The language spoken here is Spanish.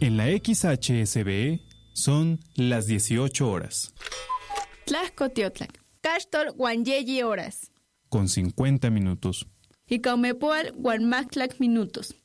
En la XHSB son las 18 horas. Tlaxcotiotlak. Castor guanyeyi horas. Con 50 minutos. Y Caumepoal guanmactlac minutos.